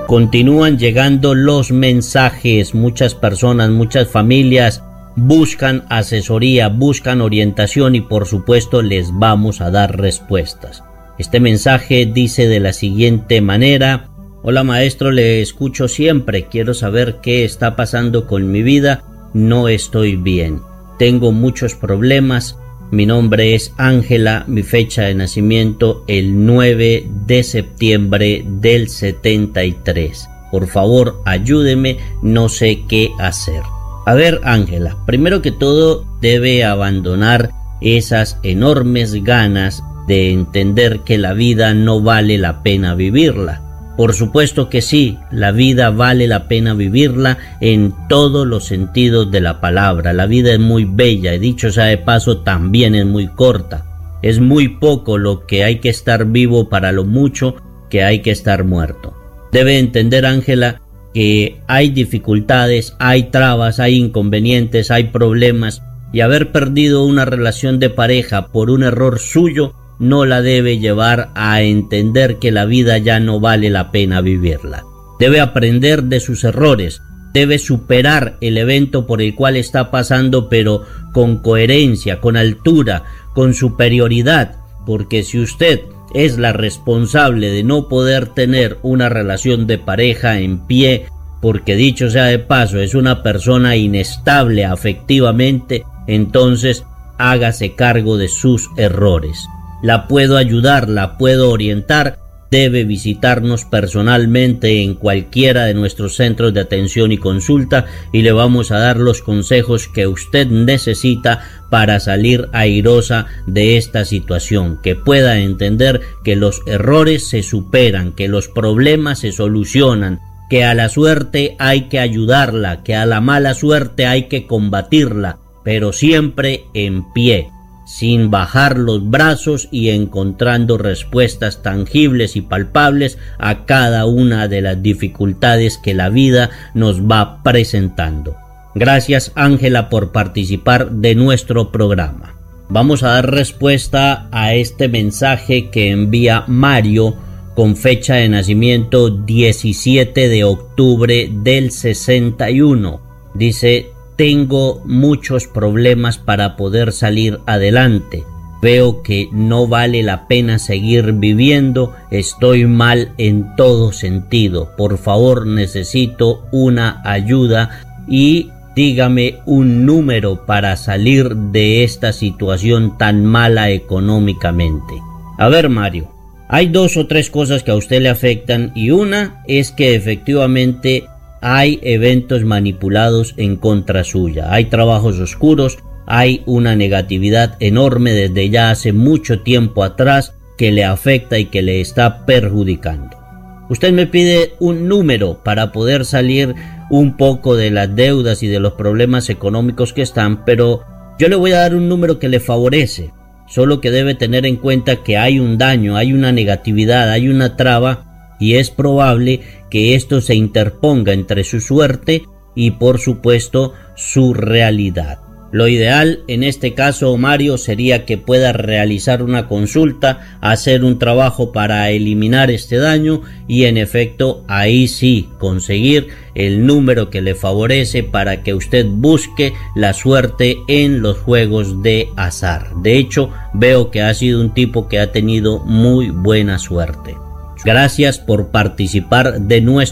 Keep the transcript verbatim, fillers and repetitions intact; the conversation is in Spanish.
Continúan llegando los mensajes. Muchas personas, muchas familias buscan asesoría, buscan orientación y por supuesto les vamos a dar respuestas. Este mensaje dice de la siguiente manera: hola maestro, le escucho siempre, quiero saber qué está pasando con mi vida, no estoy bien, tengo muchos problemas, mi nombre es Ángela, mi fecha de nacimiento el nueve de septiembre del setenta y tres, por favor ayúdeme, no sé qué hacer. A ver Ángela, primero que todo debe abandonar esas enormes ganas de entender que la vida no vale la pena vivirla. Por supuesto que sí, la vida vale la pena vivirla en todos los sentidos de la palabra. La vida es muy bella y dicho sea de paso también es muy corta. Es muy poco lo que hay que estar vivo para lo mucho que hay que estar muerto. Debe entender Ángela que hay dificultades, hay trabas, hay inconvenientes, hay problemas y haber perdido una relación de pareja por un error suyo no la debe llevar a entender que la vida ya no vale la pena vivirla. Debe aprender de sus errores, debe superar el evento por el cual está pasando, pero con coherencia, con altura, con superioridad, porque si usted es la responsable de no poder tener una relación de pareja en pie, porque dicho sea de paso es una persona inestable afectivamente, entonces hágase cargo de sus errores. La puedo ayudar, la puedo orientar, debe visitarnos personalmente en cualquiera de nuestros centros de atención y consulta y le vamos a dar los consejos que usted necesita para salir airosa de esta situación, que pueda entender que los errores se superan, que los problemas se solucionan, que a la suerte hay que ayudarla, que a la mala suerte hay que combatirla, pero siempre en pie, sin bajar los brazos y encontrando respuestas tangibles y palpables a cada una de las dificultades que la vida nos va presentando. Gracias Ángela por participar de nuestro programa. Vamos a dar respuesta a este mensaje que envía Mario con fecha de nacimiento diecisiete de octubre del sesenta y uno. Dice: tengo muchos problemas para poder salir adelante. Veo que no vale la pena seguir viviendo. Estoy mal en todo sentido. Por favor, necesito una ayuda y dígame un número para salir de esta situación tan mala económicamente. A ver, Mario, hay dos o tres cosas que a usted le afectan y una es que efectivamente hay eventos manipulados en contra suya, hay trabajos oscuros, hay una negatividad enorme desde ya hace mucho tiempo atrás que le afecta y que le está perjudicando. Usted me pide un número para poder salir un poco de las deudas y de los problemas económicos que están, pero yo le voy a dar un número que le favorece, solo que debe tener en cuenta que hay un daño, hay una negatividad, hay una traba y es probable que esto se interponga entre su suerte y por supuesto su realidad. Lo ideal en este caso, Mario, sería que pueda realizar una consulta, hacer un trabajo para eliminar este daño y en efecto ahí sí conseguir el número que le favorece para que usted busque la suerte en los juegos de azar. De hecho, veo que ha sido un tipo que ha tenido muy buena suerte. Gracias por participar de nuestro